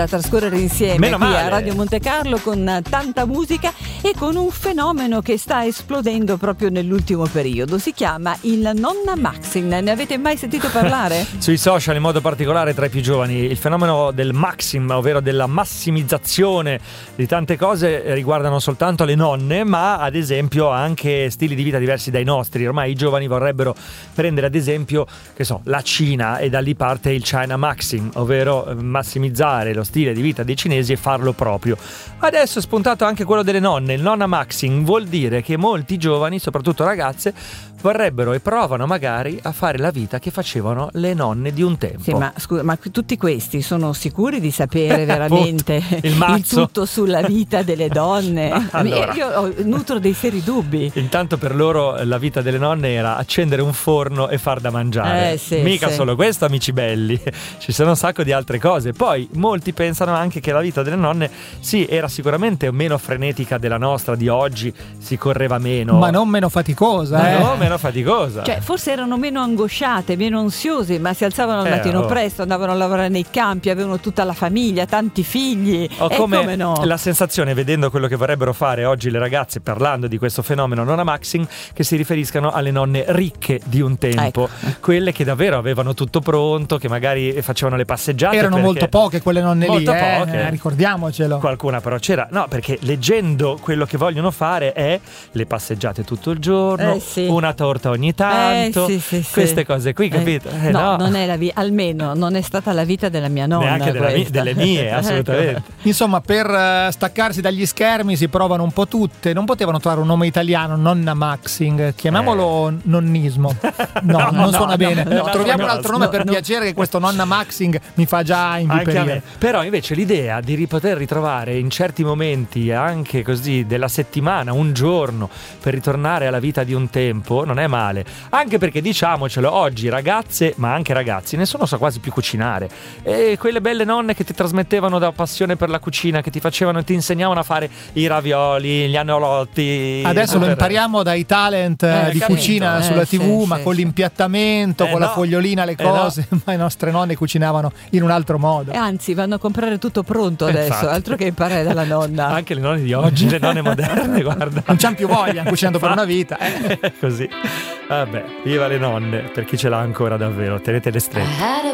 a trascorrere insieme Meno qui male. a Radio Monte Carlo con tanta musica e con un fenomeno che sta esplodendo proprio nell'ultimo periodo. Si chiama il nonna maxing. Ne avete mai sentito parlare? Sui social, in modo particolare tra i più giovani, il fenomeno del maxim, ovvero della massimizzazione di tante cose, riguardano soltanto le nonne, ma ad esempio anche stili di vita diversi dai nostri. Ormai i giovani vorrebbero prendere ad esempio, che so, la Cina, e da lì parte il China maxim, ovvero massimizzare lo stile di vita dei cinesi e farlo proprio. Adesso è spuntato anche quello delle nonne. Il nonna maxing vuol dire che molti giovani, soprattutto ragazze, vorrebbero e provano magari a fare la vita che facevano le nonne di un tempo. Sì, ma scusa, ma tutti questi sono sicuri di sapere veramente il tutto sulla vita delle donne? Allora. Io nutro dei seri dubbi. Intanto per loro la vita delle nonne era accendere un forno e far da mangiare. Mica solo questo, amici belli. Ci sono un sacco di altre cose. Poi molti pensano anche che la vita delle nonne sì, era sicuramente meno frenetica della nostra di oggi, si correva meno. Ma non meno faticosa, No, meno faticosa. Cioè, forse erano meno angosciate, meno ansiose, ma si alzavano al mattino presto, andavano a lavorare nei campi, avevano tutta la famiglia, tanti figli. Ho come no? la sensazione, vedendo quello che vorrebbero fare oggi le ragazze parlando di questo fenomeno nonna maxing, che si riferiscano alle nonne ricche di un tempo, quelle che davvero avevano tutto pronto, che magari facevano le passeggiate. Erano molto poche quelle nonne molto lì, poche. Ricordiamocelo. Qualcuna però c'era, no, perché leggendo quello che vogliono fare è le passeggiate tutto il giorno, una torta ogni tanto, queste cose qui, capito? No, non è almeno non è stata la vita della mia nonna, neanche delle mie, assolutamente. Insomma, per staccarsi dagli schermi si provano un po' tutte. Non potevano trovare un nome italiano, nonna maxing, chiamiamolo nonnismo. No, non suona bene. Troviamo un altro nome per piacere, che questo nonna maxing mi fa già inviperire. Però invece l'idea di poter ritrovare in certi momenti anche così della settimana un giorno per ritornare alla vita di un tempo non è male, anche perché diciamocelo, oggi ragazze ma anche ragazzi nessuno sa quasi più cucinare, e quelle belle nonne che ti trasmettevano da passione per la cucina, che ti facevano, ti insegnavano a fare i ravioli, gli agnolotti. Adesso lo impariamo dai talent di cucina sulla TV, ma con l'impiattamento, con la fogliolina, le cose, ma le nostre nonne cucinavano in un altro modo. Anzi, vanno a comprare tutto pronto adesso, altro che imparare dalla nonna. Anche le nonne di oggi, le nonne moderne, guarda, non c'hanno più voglia, cucinando per una vita. Così. Vabbè, viva le nonne, per chi ce l'ha ancora davvero, tenetele strette.